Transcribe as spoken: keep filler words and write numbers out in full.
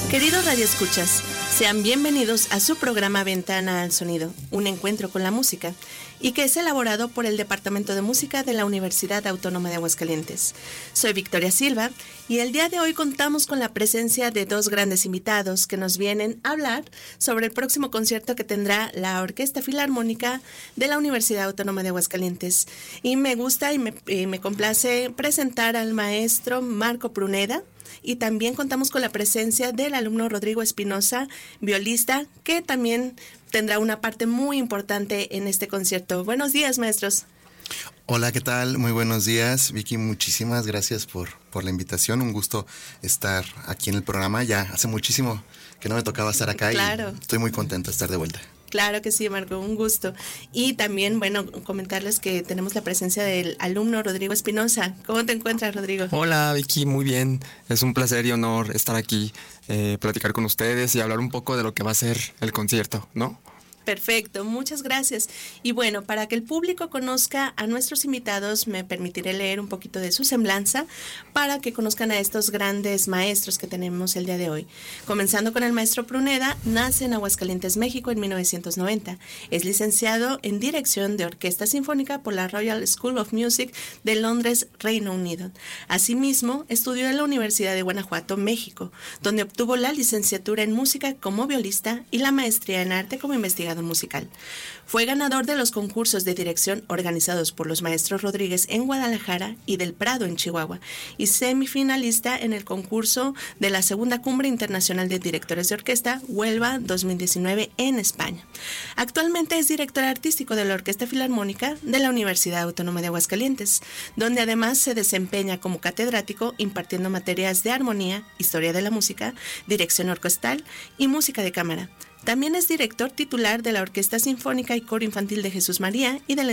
Queridos radioescuchas, sean bienvenidos a su programa Ventana al Sonido, un encuentro con la música, y que es elaborado por el Departamento de Música de la Universidad Autónoma de Aguascalientes. Soy Victoria Silva y el día de hoy contamos con la presencia de dos grandes invitados que nos vienen a hablar sobre el próximo concierto que tendrá la Orquesta Filarmónica de la Universidad Autónoma de Aguascalientes. Y me gusta y me, y me complace presentar al maestro Marco Pruneda. Y también contamos con la presencia del alumno Rodrigo Espinosa, violista, que también tendrá una parte muy importante en este concierto. Buenos días, maestros. Hola, ¿qué tal? Muy buenos días, Vicky. Muchísimas gracias por, por la invitación. Un gusto estar aquí en el programa. Ya hace muchísimo que no me tocaba estar acá. Claro. Y estoy muy contento de estar de vuelta. Claro que sí, Marco, un gusto. Y también, bueno, comentarles que tenemos la presencia del alumno Rodrigo Espinosa. ¿Cómo te encuentras, Rodrigo? Hola, Vicky, muy bien. Es un placer y honor estar aquí, eh, platicar con ustedes y hablar un poco de lo que va a ser el concierto, ¿no? Perfecto, muchas gracias. Y bueno, para que el público conozca a nuestros invitados, me permitiré leer un poquito de su semblanza para que conozcan a estos grandes maestros que tenemos el día de hoy. Comenzando con el maestro Pruneda, nace en Aguascalientes, México en mil novecientos noventa. Es licenciado en Dirección de Orquesta Sinfónica por la Royal School of Music de Londres, Reino Unido. Asimismo, estudió en la Universidad de Guanajuato, México, donde obtuvo la licenciatura en música como violista y la maestría en arte como investigador musical. Fue ganador de los concursos de dirección organizados por los maestros Rodríguez en Guadalajara y del Prado en Chihuahua y semifinalista en el concurso de la Segunda Cumbre Internacional de Directores de Orquesta Huelva dos mil diecinueve en España. Actualmente es director artístico de la Orquesta Filarmónica de la Universidad Autónoma de Aguascalientes, donde además se desempeña como catedrático impartiendo materias de armonía, historia de la música, dirección orquestal y música de cámara. También es director titular de la Orquesta Sinfónica y Coro Infantil de Jesús María y de la